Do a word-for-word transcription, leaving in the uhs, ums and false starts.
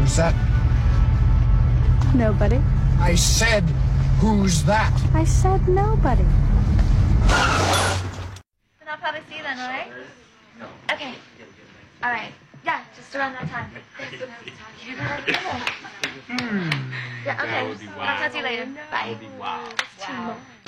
Who's that? Nobody. I said, who's that? I said nobody. Then I'll probably see you then, alright? Okay. Alright. Yeah, just around that time. Yeah, okay. I'll talk to you later. Bye.